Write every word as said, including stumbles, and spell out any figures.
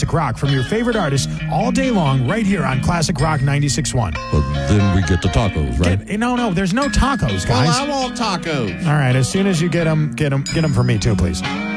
classic rock from your favorite artists all day long right here on Classic Rock ninety-six point one. But then we get the tacos, right? Get, no, no, there's no tacos, guys. Well, I want tacos. All right, as soon as you get them, get them, get them for me too, please.